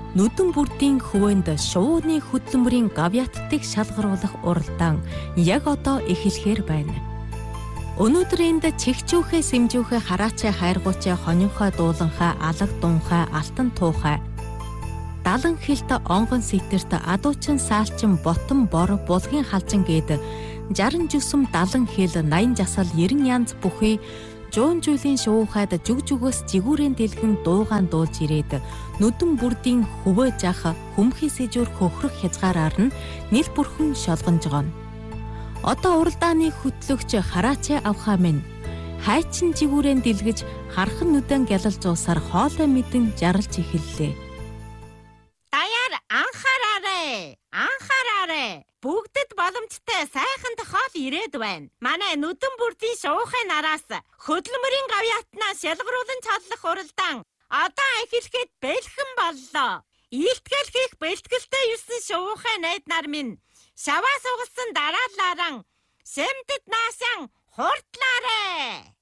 Нүдэн бүрдийн хөвөөнд шувууны хөдөлмөрийн гавьяаттыг шалгаруулах уралдаан яг одоо эхлэхээр байна. Өнөөдөр энд чихчүүхээ сэмжүүхээ хараачаа хайргуучаа хонинхой дууланхаа алаг дунхай алтан туухай 70 хилт онгон сэтэрт адуучин саалчин ботон бор булгийн халчин гээд 60 жусам 70 хил 80 жасал 90 янз бүхий жуун жуулийн шуухайд жүг жүгөөс жигүүрэн дэлгэн дуугаан дуулж ирээд нүдэн бүрдийн хөвөө жах хүмхий сэжүүр хөхрөх хязгаараар нь нэл бүрхэн шолгонжгоно. Одоо уралдааны хөтлөгч хараачаа авхаа минь хайчин жигүүрэн дэлгэж хархан нүдэн гялалзуусаар хоолой мэдэн жарлж эхэллээ. Даяар анхаараарэ. Бүгдэд боломжтой сайхан тохиол ирээд байна. Манай нүдэн бүрдийн шуухай нараас хөдөлмөрийн гавьяатнаа шалгаруулан цадлах уралдаан одоо эхлэхэд бэлхэн боллоо. Ийтгэл хийх бэлтгэлтэй ирсэн шуухай найд нар минь шаваа сугалсан дараалааран сэмдэд наасан хурдлаарэ.